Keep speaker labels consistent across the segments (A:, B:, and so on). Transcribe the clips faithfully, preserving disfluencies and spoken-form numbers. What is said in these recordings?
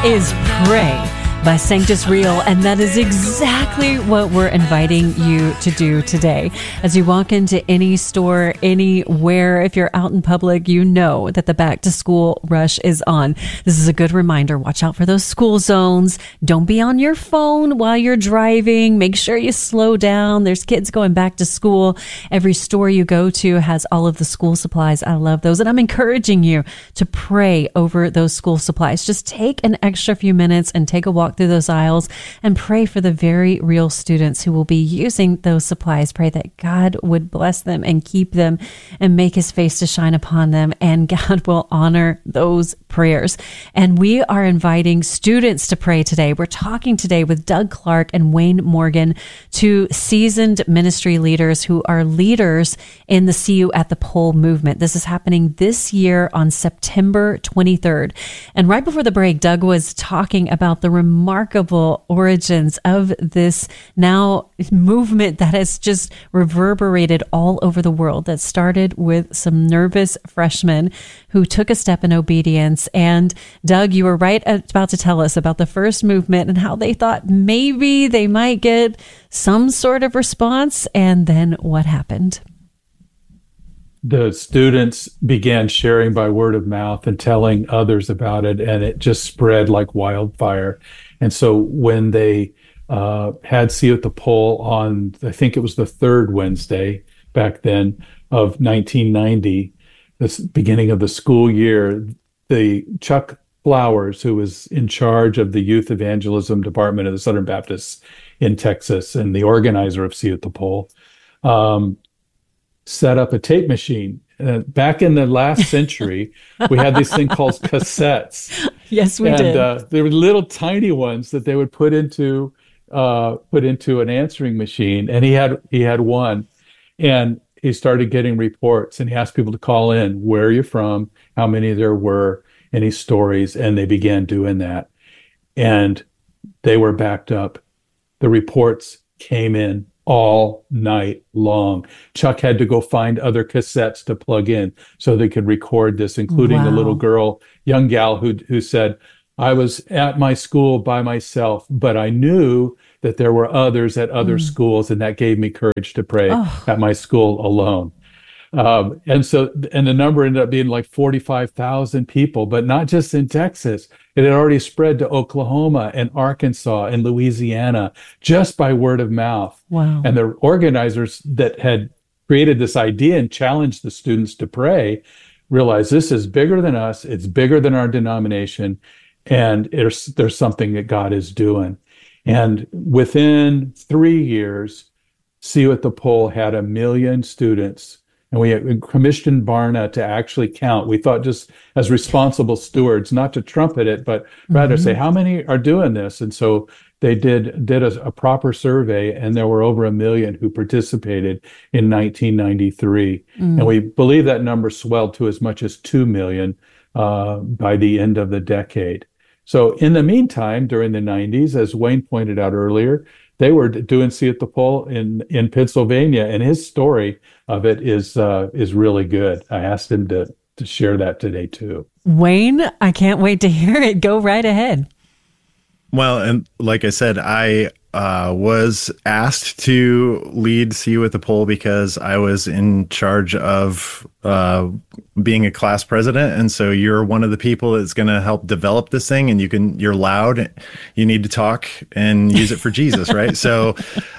A: is Pray by Sanctus Real, and that is exactly what we're inviting you to do today. As you walk into any store, anywhere, if you're out in public, you know that the back to school rush is on. This is a good reminder. Watch out for those school zones. Don't be on your phone while you're driving. Make sure you slow down. There's kids going back to school. Every store you go to has all of the school supplies. I love those. And I'm encouraging you to pray over those school supplies. Just take an extra few minutes and take a walk through those aisles and pray for the very real students who will be using those supplies. Pray that God would bless them and keep them and make his face to shine upon them, and God will honor those prayers. And we are inviting students to pray today. We're talking today with Doug Clark and Wayne Morgan, two seasoned ministry leaders who are leaders in the See You at the Pole movement. This is happening this year on September twenty-third. And right before the break, Doug was talking about the remarkable origins of this now movement that has just reverberated all over the world, that started with some nervous freshmen who took a step in obedience. And Doug, you were right about to tell us about the first movement and how they thought maybe they might get some sort of response. And then what happened?
B: The students began sharing by word of mouth and telling others about it, and it just spread like wildfire. And so when they uh, had See You at the Pole on, I think it was the third Wednesday back then of nineteen ninety, the beginning of the school year, the Chuck Flowers, who was in charge of the youth evangelism department of the Southern Baptists in Texas and the organizer of See You at the Pole, um, set up a tape machine. Uh, back in the last century, we had this thing called cassettes.
A: Yes, we
B: and,
A: did.
B: Uh, they were little tiny ones that they would put into uh, put into an answering machine. And he had he had one, and he started getting reports. And he asked people to call in. Where are you from? How many there were? Any stories? And they began doing that. And they were backed up. The reports came in all night long. Chuck had to go find other cassettes to plug in so they could record this, including
A: Wow.
B: a little girl, young gal who who said, I was at my school by myself, but I knew that there were others at other mm. schools, and that gave me courage to pray oh. at my school alone. Um, and so, and the number ended up being like forty-five thousand people, but not just in Texas. It had already spread to Oklahoma and Arkansas and Louisiana just by word of mouth.
A: Wow.
B: And the organizers that had created this idea and challenged the students to pray realized this is bigger than us. It's bigger than our denomination. And there's, there's something that God is doing. And within three years, See You at the Pole had a million students. And we commissioned Barna to actually count. We thought, just as responsible stewards, not to trumpet it, but rather mm-hmm. say, how many are doing this? And so they did did a, a proper survey, and there were over a million who participated in nineteen ninety-three. Mm. And we believe that number swelled to as much as two million uh, by the end of the decade. So in the meantime, during the nineties, as Wayne pointed out earlier, they were doing See at the Pole in, in Pennsylvania, and his story of it is uh, is really good. I asked him to to share that today too.
A: Wayne, I can't wait to hear it. Go right ahead.
C: Well, and like I said, I uh, was asked to lead See You at the Pole because I was in charge of uh, being a class president. And so you're one of the people that's going to help develop this thing, and you can, you're loud, you need to talk and use it for Jesus. Right. So,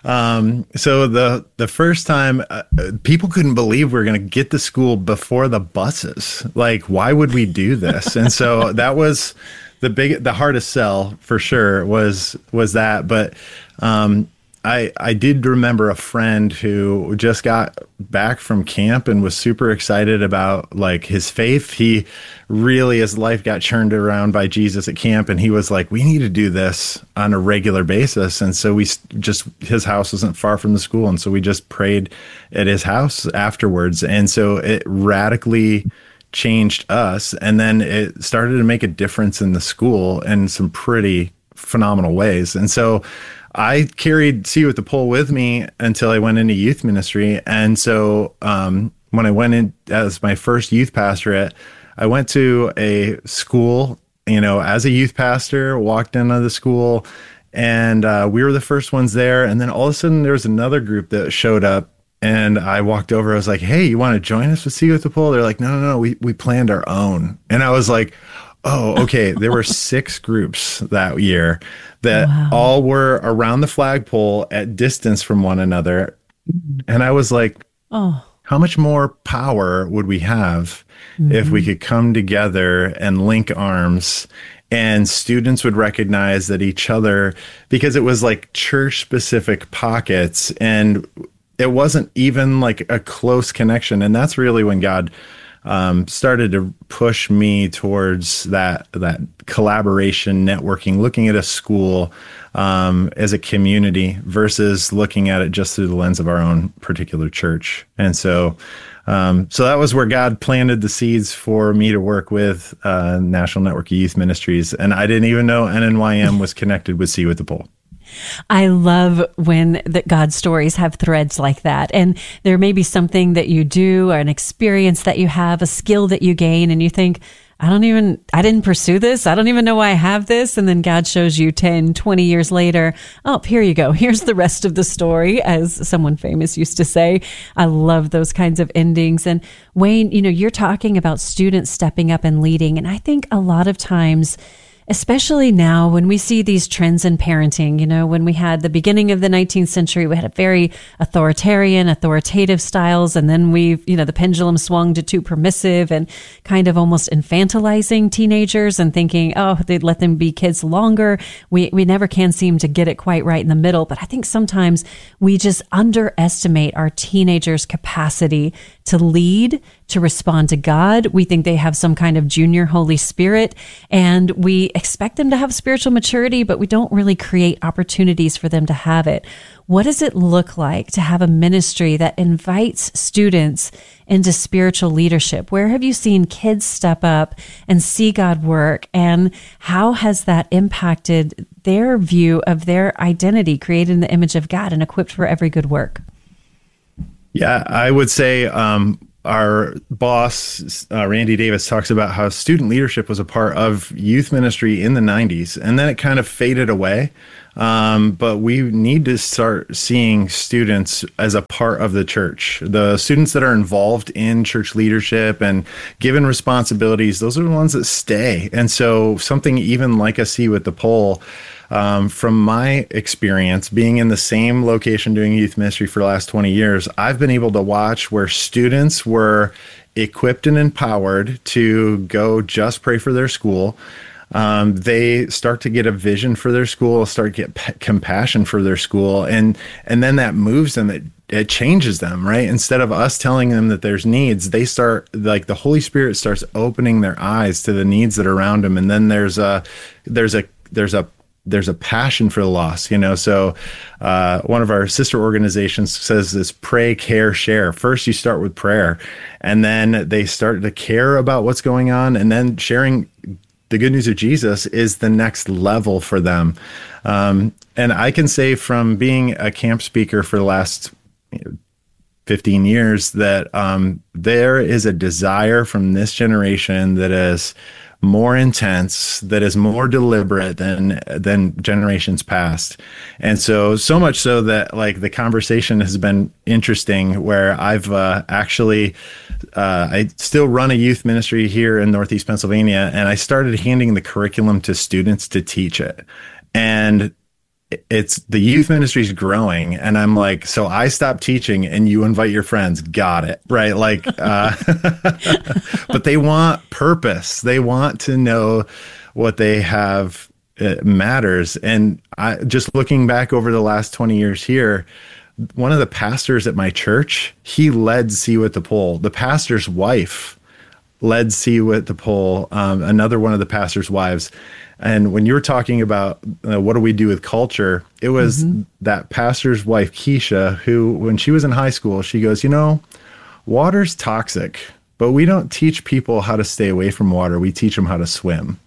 C: um, so the, the first time uh, people couldn't believe we were going to get to school before the buses. Like, why would we do this? And so that was the big, the hardest sell for sure was, was that. But, um, I, I did remember a friend who just got back from camp and was super excited about like his faith. He really, his life got turned around by Jesus at camp, and he was like, we need to do this on a regular basis. And so we just, his house wasn't far from the school. And so we just prayed at his house afterwards. And so it radically changed us. And then it started to make a difference in the school in some pretty phenomenal ways. And so I carried See You at the Pole with me until I went into youth ministry. And so um, when I went in as my first youth pastorate, I went to a school you know, as a youth pastor, walked into the school, and uh, we were the first ones there. And then all of a sudden there was another group that showed up, and I walked over. I was like, hey, you want to join us with See with the Pole? They're like, no, no, no, we, we planned our own. And I was like, oh, okay. There were six groups that year that wow. all were around the flagpole at distance from one another. And I was like, oh, how much more power would we have mm-hmm. if we could come together and link arms, and students would recognize that each other, because it was like church specific pockets, and it wasn't even like a close connection. And that's really when God um, started to push me towards that, that collaboration, networking, looking at a school um, as a community versus looking at it just through the lens of our own particular church. And so, um, so that was where God planted the seeds for me to work with uh, National Network of Youth Ministries. And I didn't even know N N Y M was connected with See with the Pole.
A: I love when the God stories have threads like that. And there may be something that you do or an experience that you have, a skill that you gain, and you think, I don't even, I didn't pursue this. I don't even know why I have this. And then God shows you ten, twenty years later, oh, here you go. Here's the rest of the story, as someone famous used to say. I love those kinds of endings. And Wayne, you know, you're talking about students stepping up and leading. And I think a lot of times, especially now when we see these trends in parenting, you know, when we had the beginning of the nineteenth century, we had a very authoritarian, authoritative styles. And then we've, you know, the pendulum swung to too permissive and kind of almost infantilizing teenagers and thinking, oh, they'd let them be kids longer. We, we never can seem to get it quite right in the middle. But I think sometimes we just underestimate our teenagers' capacity to lead, to respond to God. We think they have some kind of junior Holy Spirit, and we expect them to have spiritual maturity, but we don't really create opportunities for them to have it. What does it look like to have a ministry that invites students into spiritual leadership? Where have you seen kids step up and see God work? And how has that impacted their view of their identity, created in the image of God and equipped for every good work?
C: Yeah, I would say um, our boss, uh, Randy Davis, talks about how student leadership was a part of youth ministry in the nineties, and then it kind of faded away. Um, but we need to start seeing students as a part of the church. The students that are involved in church leadership and given responsibilities, those are the ones that stay. And so something even like a See with the Pole, Um, from my experience being in the same location doing youth ministry for the last twenty years, I've been able to watch where students were equipped and empowered to go just pray for their school. Um, they start to get a vision for their school, start to get p- compassion for their school, and and then that moves them. It, it changes them, right? Instead of us telling them that there's needs, they start, like the Holy Spirit starts opening their eyes to the needs that are around them, and then there's a there's a there's a there's a passion for the lost, you know. So uh, one of our sister organizations says this: pray, care, share. First, you start with prayer, and then they start to care about what's going on, and then sharing the good news of Jesus is the next level for them. Um, and I can say from being a camp speaker for the last you know, fifteen years that um, there is a desire from this generation that is more intense, that is more deliberate than than generations past. And so, so much so that like the conversation has been interesting where I've uh, actually, uh, I still run a youth ministry here in Northeast Pennsylvania, and I started handing the curriculum to students to teach it. And it's the youth ministry is growing, and I'm like, so I stop teaching and you invite your friends. Got it. Right. Like, uh, but they want purpose. They want to know what they have it matters. And I just looking back over the last twenty years here, one of the pastors at my church, he led See with the Pole. The pastor's wife led See with the Pole. Um, another one of the pastor's wives. And when you were talking about uh, what do we do with culture, it was mm-hmm. that pastor's wife, Keisha, who, when she was in high school, she goes, you know, water's toxic, but we don't teach people how to stay away from water. We teach them how to swim.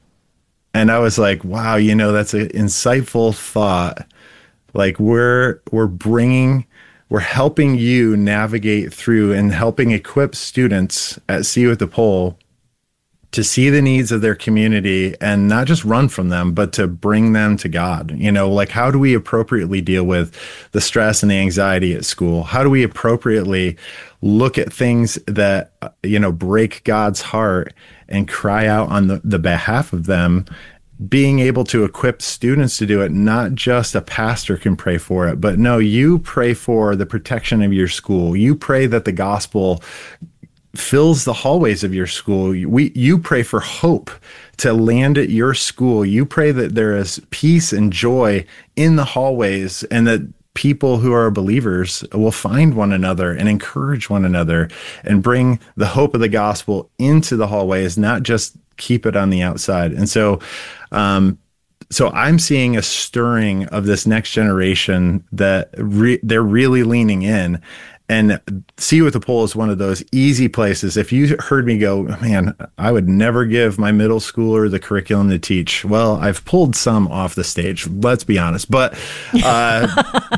C: And I was like, wow, you know, that's an insightful thought. Like we're, we're bringing, we're helping you navigate through and helping equip students at See with the Pole to see the needs of their community and not just run from them, but to bring them to God. You know, like, how do we appropriately deal with the stress and the anxiety at school? How do we appropriately look at things that, you know, break God's heart and cry out on the, the behalf of them? Being able to equip students to do it, not just a pastor can pray for it, but no, you pray for the protection of your school. You pray that the gospel fills the hallways of your school. We, you pray for hope to land at your school. You pray that there is peace and joy in the hallways, and that people who are believers will find one another and encourage one another and bring the hope of the gospel into the hallways, not just keep it on the outside. And so, um, so I'm seeing a stirring of this next generation that re- they're really leaning in. And See with the Pole is one of those easy places. If you heard me go, man, I would never give my middle schooler the curriculum to teach. Well, I've pulled some off the stage, let's be honest. But, uh,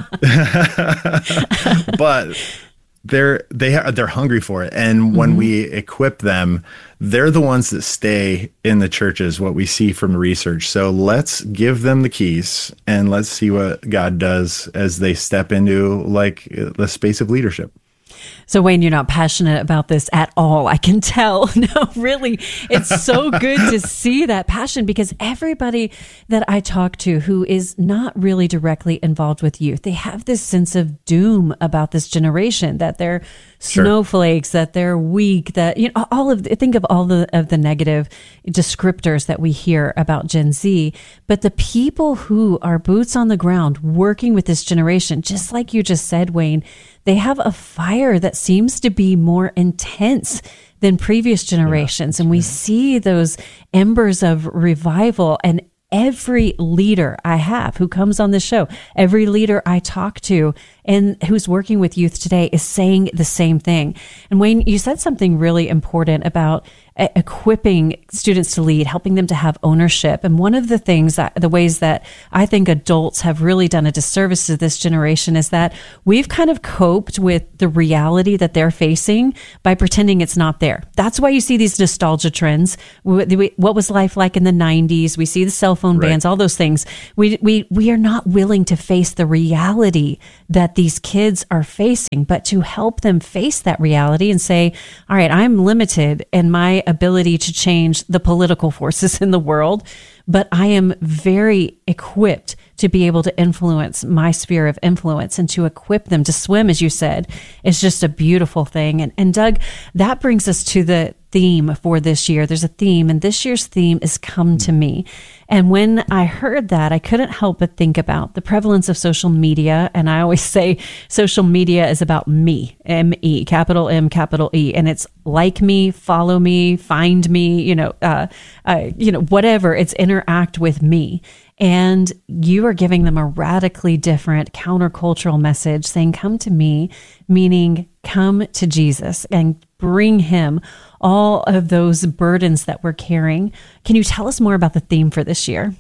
C: but they're they are, they're hungry for it. And when mm-hmm. we equip them, they're the ones that stay in the churches, what we see from research. So let's give them the keys and let's see what God does as they step into like the space of leadership.
A: So Wayne, you're not passionate about this at all. I can tell. No, really. It's so good to see that passion, because everybody that I talk to who is not really directly involved with youth, they have this sense of doom about this generation, that they're sure. snowflakes, that they're weak, that, you know, all of, think of all the, of the negative descriptors that we hear about Gen Z. But the people who are boots on the ground working with this generation, just like you just said, Wayne, they have a fire that seems to be more intense than previous generations. Yeah, and we right. see those embers of revival. And every leader I have who comes on this show, every leader I talk to and who's working with youth today is saying the same thing. And Wayne, you said something really important about uh, equipping students to lead, helping them to have ownership. And one of the things that, the ways that I think adults have really done a disservice to this generation is that we've kind of coped with the reality that they're facing by pretending it's not there. That's why you see these nostalgia trends. What was life like in the nineties? We see the cell phone bans, right. all those things. We, we, we are not willing to face the reality that these kids are facing, but to help them face that reality and say, all right, I'm limited in my ability to change the political forces in the world, but I am very equipped to be able to influence my sphere of influence, and to equip them to swim, as you said, is just a beautiful thing. And, and Doug, that brings us to the theme for this year. There's a theme, and this year's theme is Come to Me. And when I heard that, I couldn't help but think about the prevalence of social media. And I always say social media is about me, M E, capital M, capital E. And it's like me, follow me, find me, you know, uh, uh, you know, whatever. It's interact with me. And you are giving them a radically different countercultural message saying, come to me, meaning come to Jesus and bring him all of those burdens that we're carrying. Can you tell us more about the theme for this year?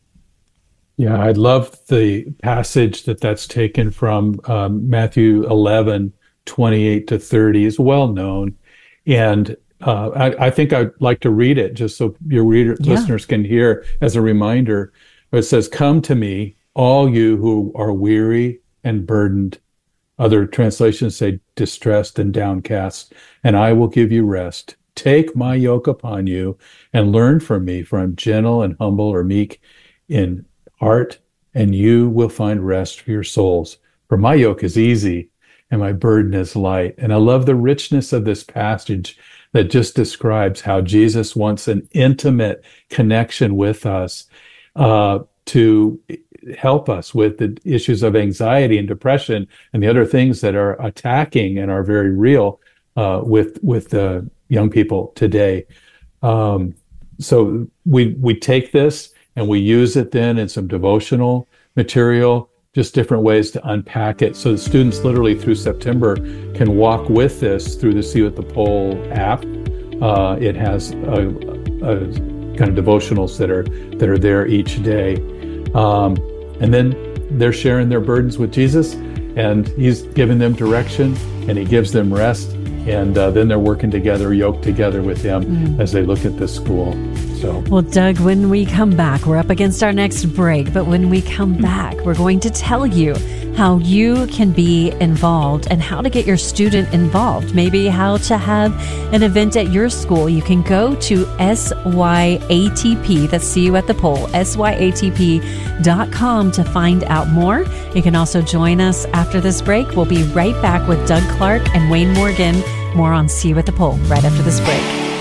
B: Yeah, I love the passage that that's taken from um, Matthew eleven, twenty-eight to thirty is well known. And uh, I, I think I'd like to read it just so your reader, yeah. listeners can hear as a reminder. It says, come to me, all you who are weary and burdened. Other translations say distressed and downcast, and I will give you rest. Take my yoke upon you and learn from me, for I'm gentle and humble or meek in heart, and you will find rest for your souls. For my yoke is easy and my burden is light. And I love the richness of this passage that just describes how Jesus wants an intimate connection with us, uh, to help us with the issues of anxiety and depression and the other things that are attacking and are very real uh, with with uh, young people today. Um, so we we take this and we use it then in some devotional material, just different ways to unpack it. So the students literally through September can walk with this through the See with the Pole app. Uh, it has a, a kind of devotionals that are that are there each day. Um, and then they're sharing their burdens with Jesus, and he's giving them direction and he gives them rest. And uh, then they're working together, yoked together with him
A: Mm.
B: as they look at this school. So,
A: Well, Doug, when we come back, we're up against our next break, but when we come back, we're going to tell you how you can be involved and how to get your student involved. Maybe how to have an event at your school. You can go to S Y A T P, that's See You at the Pole, S Y A T P dot com to find out more. You can also join us after this break. We'll be right back with Doug Clark and Wayne Morgan. More on See You at the Pole right after this break.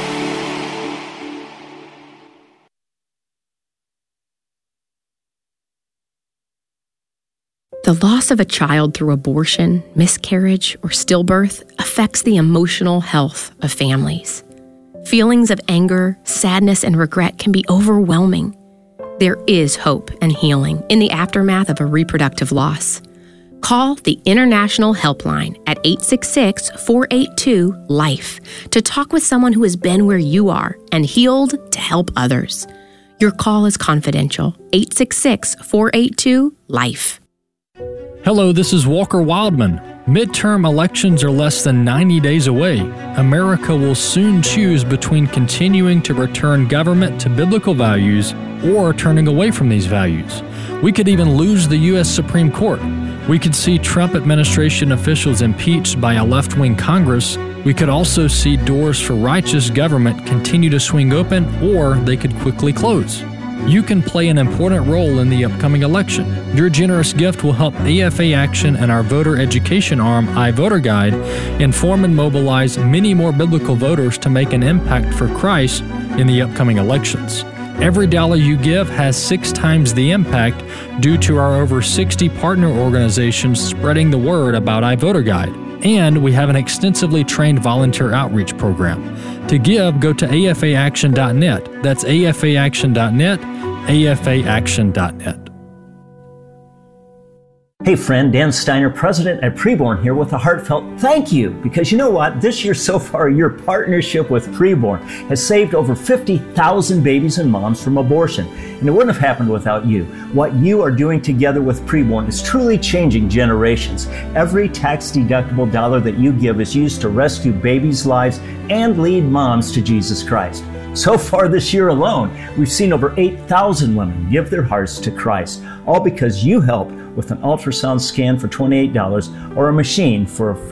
D: The loss of a child through abortion, miscarriage, or stillbirth affects the emotional health of families. Feelings of anger, sadness, and regret can be overwhelming. There is hope and healing in the aftermath of a reproductive loss. Call the International Helpline at eight six six, four eight two, LIFE to talk with someone who has been where you are and healed to help others. Your call is confidential. eight six six, four eight two, LIFE.
E: Hello, this is Walker Wildman. Midterm elections are less than ninety days away. America will soon choose between continuing to return government to biblical values or turning away from these values. We could even lose the U S Supreme Court. We could see Trump administration officials impeached by a left-wing Congress. We could also see doors for righteous government continue to swing open, or they could quickly close. You can play an important role in the upcoming election. Your generous gift will help A F A Action and our voter education arm, iVoterGuide, inform and mobilize many more biblical voters to make an impact for Christ in the upcoming elections. Every dollar you give has six times the impact due to our over sixty partner organizations spreading the word about iVoterGuide. And we have an extensively trained volunteer outreach program. To give, go to A F A action dot net. That's A F A action dot net, A F A action dot net.
F: Hey friend, Dan Steiner, president at Preborn here with a heartfelt thank you. Because you know what? This year so far, your partnership with Preborn has saved over fifty thousand babies and moms from abortion. And it wouldn't have happened without you. What you are doing together with Preborn is truly changing generations. Every tax-deductible dollar that you give is used to rescue babies' lives and lead moms to Jesus Christ. So far this year alone, we've seen over eight thousand women give their hearts to Christ, all because you helped with an ultrasound scan for twenty-eight dollars or a machine for